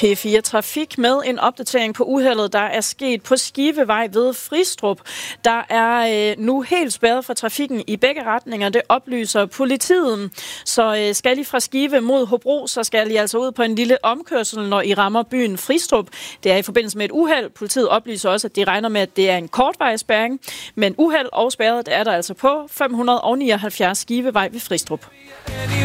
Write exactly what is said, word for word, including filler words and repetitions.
P fire Trafik med en opdatering på uheldet, der er sket på Skivevej ved Fristrup. Der er øh, nu helt spærret for trafikken i begge retninger, det oplyser politiet. Så øh, skal I fra Skive mod Hobro, så skal I altså ud på en lille omkørsel, når I rammer byen Fristrup. Det er i forbindelse med et uheld. Politiet oplyser også, at de regner med, at det er en kortvejsspærring. Men uheld og spærret er der altså på fem hundrede nioghalvfjerds Skivevej ved Fristrup.